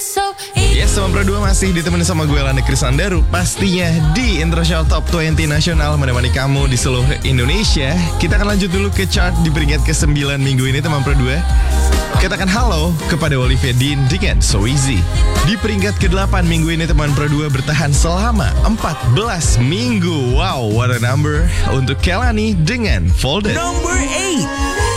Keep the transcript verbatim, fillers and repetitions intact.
Yes, teman Pro dua masih ditemani sama gue Landa Krisandaru. Pastinya di International Top dua puluh Nasional menemani kamu di seluruh Indonesia. Kita akan lanjut dulu ke chart di peringkat ke sembilan minggu ini teman Pro dua. Katakan halo kepada Olivia Dean dengan So Easy. Di peringkat ke delapan minggu ini teman Pro dua bertahan selama empat belas minggu. Wow, what a number untuk Kelani dengan Folded. Number eight.